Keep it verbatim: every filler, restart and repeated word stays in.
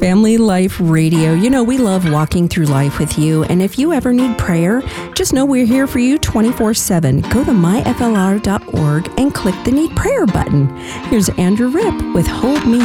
Family Life Radio. You know, we love walking through life with you, and if you ever need prayer, just know we're here for you twenty-four seven. Go to my f l r dot org and click the Need Prayer button. Here's Andrew Ripp with Hold Me